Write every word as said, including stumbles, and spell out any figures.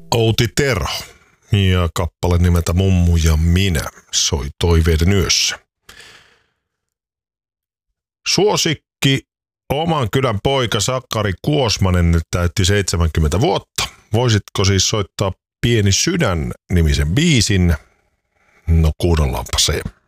Outi Terho ja kappale nimeltä Mummu ja minä soi Toiveiden yössä. Suosikki oman kylän poika Sakari Kuosmanen nyt täytti seitsemänkymmentä vuotta. Voisitko siis soittaa Pieni sydän -nimisen biisin? No kuunnellaanpa se.